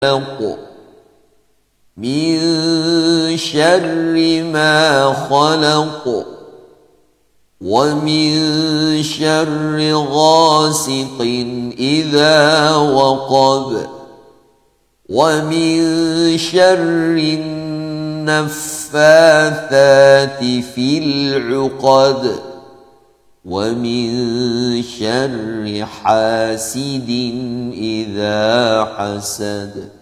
خلق من شر ما خلق ومن شر غاسق إذا وقب ومن شر النفاثات في العقد ومن شر حاسد إذا حسد.